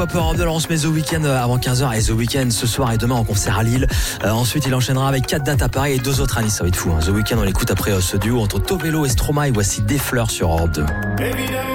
Pop Europe de Laurence, mais The Weeknd avant 15h et The Weeknd ce soir et demain en concert à Lille. Ensuite il enchaînera avec 4 dates à Paris et 2 autres à Nice, ça va être fou. The Weeknd on l'écoute après ce duo entre Tovelo et Stromae. Voici Des Fleurs sur Europe 2.